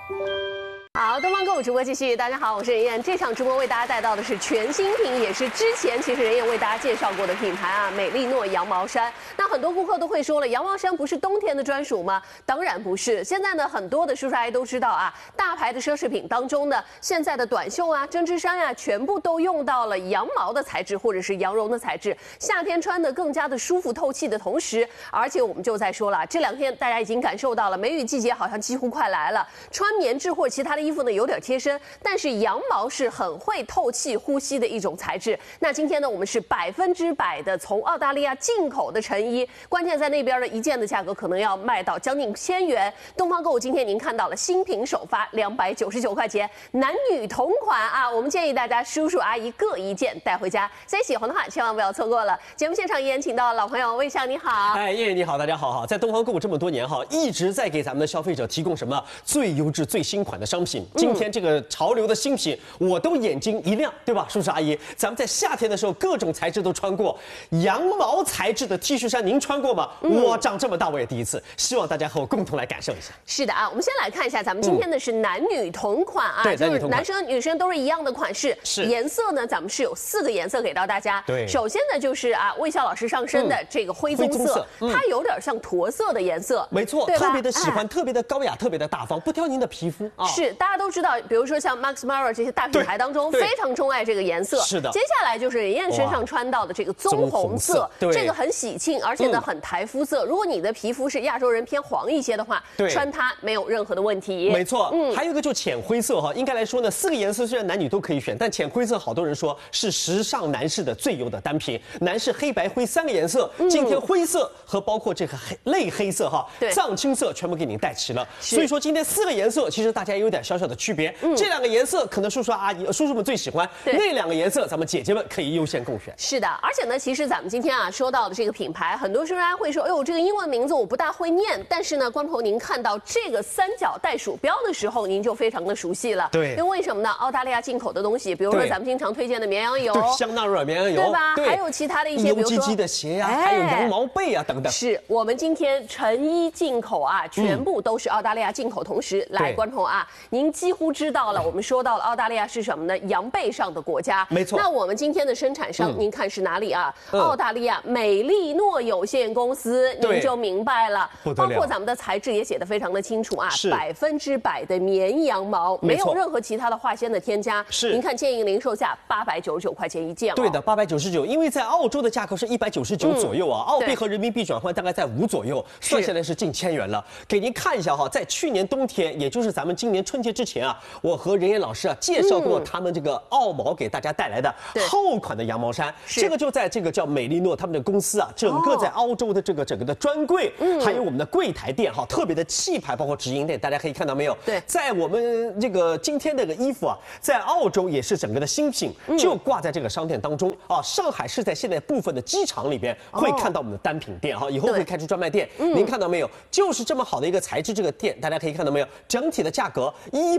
好，东方购物直播继续。大家好，我是任燕。这场直播为大家带到的是全新品，也是之前其实任燕为大家介绍过的品牌啊，美丽诺羊毛衫。那很多顾客都会说了，羊毛衫不是冬天的专属吗？当然不是。现在呢，很多的叔叔阿姨都知道啊，大牌的奢侈品当中呢，现在的短袖啊、针织衫啊，全部都用到了羊毛的材质或者是羊绒的材质，夏天穿的更加的舒服透气的同时，而且我们就在说了，这2天大家已经感受到了，梅雨季节好像几乎快来了，穿棉质或者其他的衣服呢有点贴身，但是羊毛是很会透气呼吸的一种材质。那今天呢，我们是100%的从澳大利亚进口的成衣，关键在那边的一件的价格可能要卖到将近1000元。东方购物今天您看到了新品首发299块钱，男女同款啊！我们建议大家叔叔阿姨各一件带回家，所以喜欢的话千万不要错过了。节目现场依然请到老朋友魏翔，你好。 哎，燕燕你好，大家好哈，在东方购物这么多年哈，一直在给咱们的消费者提供什么最优质、最新款的商品。今天这个潮流的新品，我都眼睛一亮，对吧，叔叔阿姨？咱们在夏天的时候，各种材质都穿过，羊毛材质的 T 恤衫您穿过吗？我长这么大我也第一次，希望大家和我共同来感受一下。 是的啊，我们先来看一下，咱们今天的是男女同款啊， 对， 就是男生女生都是一样的款式， 是颜色呢，咱们是有4个颜色给到大家。 对， 首先呢就是啊，魏笑老师上身的这个灰棕色，它有点像驼色的颜色， 没错，特别的喜欢，特别的高雅，特别的大方，不挑您的皮肤啊。 是，大家都知道，比如说像 Max Mara 这些大品牌当中非常钟爱这个颜色。 是的。 接下来就是任燕身上穿到的这个棕红色，这个很喜庆，而且呢很台肤色。如果你的皮肤是亚洲人偏黄一些的话，穿它没有任何的问题。 没错，还有一个就浅灰色哈，应该来说呢，4个颜色虽然男女都可以选，但浅灰色好多人说是时尚男士的最优的单品。男士黑白灰3个颜色，今天灰色和包括这个类黑色哈，藏青色全部给您带齐了。所以说今天4个颜色其实大家也有点小小的区别。这2个颜色可能叔叔阿姨、叔叔们最喜欢，那2个颜色咱们姐姐们可以优先共选。 是的，而且呢，其实咱们今天啊说到的这个品牌，很多叔叔阿姨会说，哎呦，这个英文名字我不大会念，但是呢，光头您看到这个3角袋鼠标的时候，您就非常的熟悉了。 对， 因为为什么呢？澳大利亚进口的东西，比如说咱们经常推荐的绵羊油， 香奈儿绵羊油， 对吧？还有其他的一些，比如说优鸡的鞋呀，还有羊毛被啊等等。 是我们今天成衣进口啊，全部都是澳大利亚进口，同时来观众啊，您几乎知道了，我们说到了澳大利亚是什么呢？羊背上的国家。 没错。 那我们今天的生产商，您看是哪里啊？澳大利亚美丽诺有限公司，您就明白了。包括咱们的材质也写得非常的清楚啊，100%的绵羊毛，没有任何其他的化纤的添加。 是。 您看建议零售价899块钱一件。 对的，899，因为在澳洲的价格是199左右啊，澳币和人民币转换大概在5左右，算下来是近1000元了。给您看一下哈，在去年冬天，也就是咱们今年春节之前啊，我和任燕老师啊介绍过他们这个澳毛给大家带来的厚款的羊毛衫，这个就在这个叫美丽诺他们的公司啊，整个在澳洲的这个整个的专柜，还有我们的柜台店哈，特别的气派，包括直营店，大家可以看到没有？ 对， 在我们这个今天这个衣服啊，在澳洲也是整个的新品，就挂在这个商店当中啊。上海是在现在部分的机场里边会看到我们的单品店哈，以后会开出专卖店。您看到没有？就是这么好的一个材质，这个店大家可以看到没有？整体的价格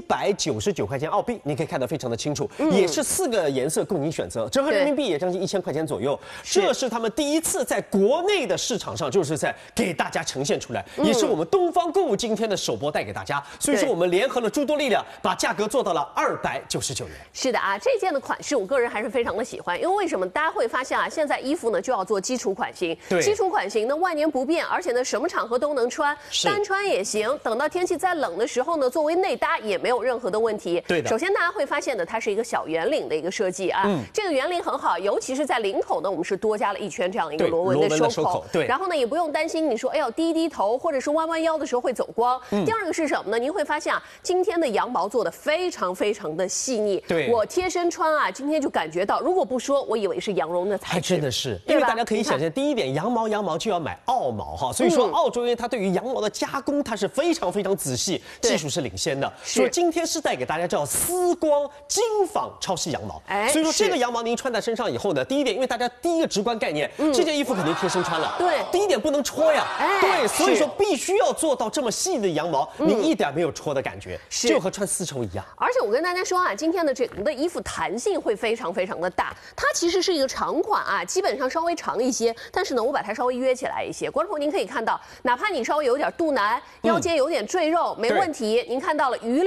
199块钱澳币，你可以看得非常的清楚，也是4个颜色供您选择，折合人民币也将近1000块钱左右。这是他们第一次在国内的市场上，就是在给大家呈现出来，也是我们东方购物今天的首播带给大家。所以说我们联合了诸多力量，把价格做到了299元。 是的啊，这件的款式我个人还是非常的喜欢，因为为什么？大家会发现啊，现在衣服呢就要做基础款型，基础款型呢万年不变，而且呢什么场合都能穿，单穿也行。等到天气再冷的时候呢，作为内搭也没有任何的问题。 对的。 首先大家会发现呢，它是一个小圆领的一个设计啊，这个圆领很好，尤其是在领口呢，我们是多加了一圈这样一个螺纹的收口。 对。 然后呢，也不用担心你说哎呦低头或者是弯腰的时候会走光。第二个是什么呢？您会发现啊，今天的羊毛做的非常的细腻。 对。 我贴身穿啊，今天就感觉到，如果不说，我以为是羊绒的材质。 还真的是，因为大家可以想象，第一点，羊毛就要买澳毛哈，所以说澳洲因为它对于羊毛的加工，它是非常仔细，技术是领先的。所以今天是带给大家叫丝光精纺超细羊毛，所以说这个羊毛您穿在身上以后呢，第一点，因为大家第一个直观概念，这件衣服肯定贴身穿了， 对， 第一点不能戳呀，对，所以说必须要做到这么细的羊毛，你一点没有戳的感觉，就和穿丝绸一样。 而且我跟大家说啊，今天的整个的衣服弹性会非常的大，它其实是一个长款啊，基本上稍微长一些，但是呢，我把它稍微约起来一些。观众您可以看到，哪怕你稍微有点肚腩，腰间有点赘肉，没问题。您看到了余量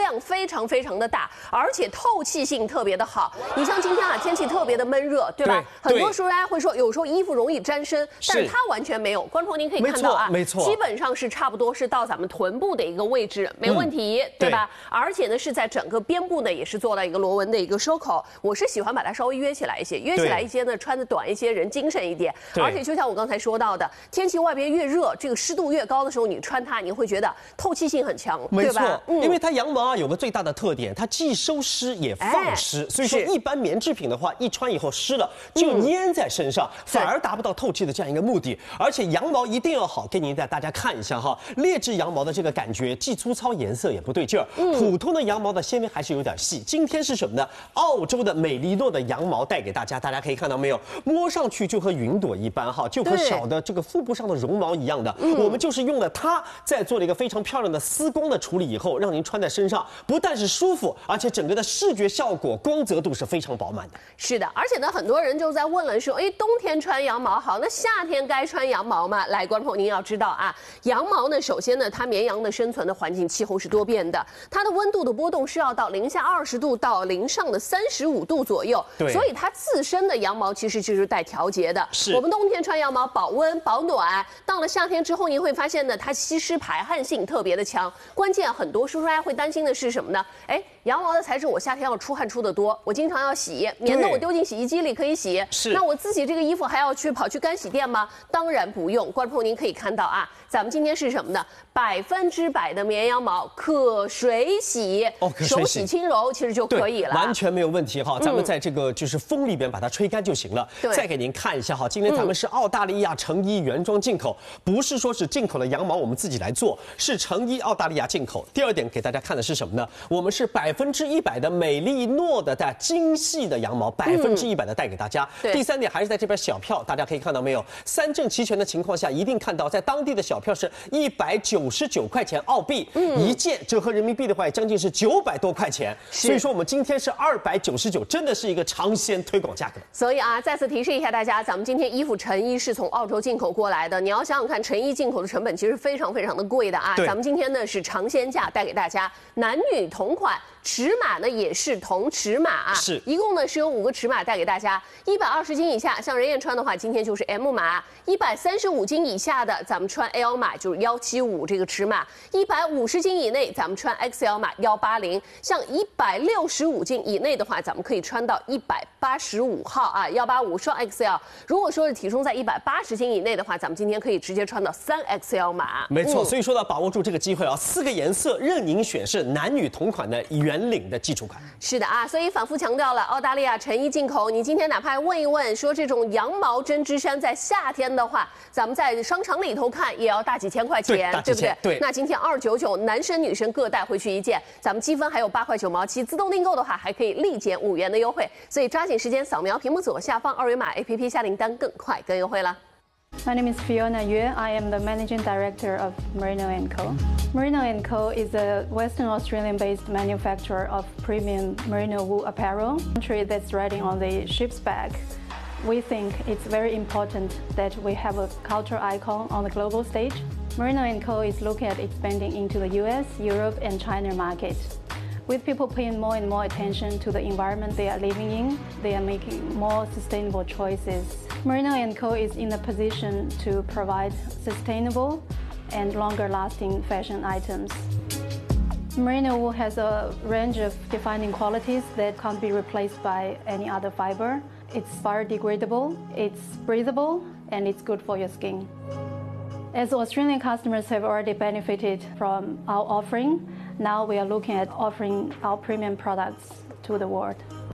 量非常非常的大，而且透气性特别的好。你像今天啊，天气特别的闷热，对吧？很多时候大家会说，有时候衣服容易沾身，但是它完全没有。观众朋友您可以看到啊， 没错， 基本上是差不多是到咱们臀部的一个位置，没问题，对吧？而且呢是在整个边部呢也是做到一个螺纹的一个收口。我是喜欢把它稍微约起来一些，约起来一些呢，穿的短一些，人精神一点。而且就像我刚才说到的，天气外边越热，这个湿度越高的时候，你穿它，你会觉得透气性很强，对吧？ 因为它羊毛啊有个最大的特点，它既收湿也放湿，所以说一般棉制品的话，一穿以后湿了就粘在身上，反而达不到透气的这样一个目的。而且羊毛一定要好，给您带大家看一下哈，劣质羊毛的这个感觉既粗糙，颜色也不对劲儿。普通的羊毛的纤维还是有点细。今天是什么呢？澳洲的美利诺的羊毛带给大家，大家可以看到没有？摸上去就和云朵一般哈，就和小的这个腹部上的绒毛一样的。我们就是用了它，再做了一个非常漂亮的丝光的处理以后，让您穿在身上，不但是舒服，而且整个的视觉效果、光泽度是非常饱满的。 是的，而且呢，很多人就在问了说，哎，冬天穿羊毛好，那夏天该穿羊毛吗？来，观众朋友您要知道啊，羊毛呢，首先呢，它绵羊的生存的环境气候是多变的，它的温度的波动是要到零下20度到零上的35度左右，所以它自身的羊毛其实就是带调节的。我们冬天穿羊毛保温保暖，到了夏天之后，您会发现呢，它吸湿排汗性特别的强。关键很多叔叔大家会担心的是什么呢？哎，羊毛的材质我夏天要出汗出得多，我经常要洗，免得我丢进洗衣机里可以洗。那我自己这个衣服还要跑去干洗店吗？当然不用。观众朋友您可以看到啊，咱们今天是什么呢？100%的绵羊毛可水洗，手洗轻柔其实就可以了， 完全没有问题哈。咱们在这个就是风里边把它吹干就行了。再给您看一下哈，今天咱们是澳大利亚成衣原装进口，不是说是进口的羊毛我们自己来做，是成衣澳大利亚进口。第二点给大家看的是什么呢？我们是100%的美利诺的带精细的羊毛，100%的带给大家。第三点还是在这边小票，大家可以看到没有？3证齐全的情况下，一定看到在当地的小票是199块钱澳币，一件折合人民币的话，将近是900多块钱。所以说我们今天是299，真的是一个尝鲜推广价格。 所以啊，再次提示一下大家，咱们今天衣服成衣是从澳洲进口过来的，你要想想看，成衣进口的成本其实非常非常的贵的啊。咱们今天呢是尝鲜价带给大家，男女同款。尺码呢也是同尺码啊，一共呢是有5个尺码带给大家。120斤以下，像任燕穿的话，今天就是 M 码；135斤以下的，咱们穿 L 码就是175这个尺码；150斤以内，咱们穿 XL 码180；像165斤以内的话，咱们可以穿到185号啊，185双 XL。如果说是体重在180斤以内的话，咱们今天可以直接穿到3XL 码。 没错，所以说呢，把握住这个机会啊，4个颜色任您选，是男女同款的原领的基础款。 是的啊，所以反复强调了，澳大利亚成衣进口，你今天哪怕问一问，说这种羊毛针织衫在夏天的话，咱们在商场里头看也要大几千块钱，对不对？ 对。 那今天299，男生女生各带回去一件，咱们积分还有8块9毛7，自动订购的话还可以立减5元的优惠，所以抓紧时间扫描屏幕左下方2维码 APP 下订单，更快更优惠了。 My name is Fiona Yue. I am the Managing Director of Merino & Co. Merino & Co. is a Western Australian-based manufacturer of premium merino wool apparel. Country that's riding on the ship's back. We think it's very important that we have a cultural icon on the global stage. Merino & Co. is looking at expanding into the US, Europe, and China market. With people paying more and more attention to the environment they are living in, they are making more sustainable choices. Merino & Co. is in a position to provide sustainable and longer-lasting fashion items. Merino wool has a range of defining qualities that can't be replaced by any other fiber. It's biodegradable, it's breathable, and it's good for your skin. As Australian customers have already benefited from our offering, now we are looking at offering our premium products to the world.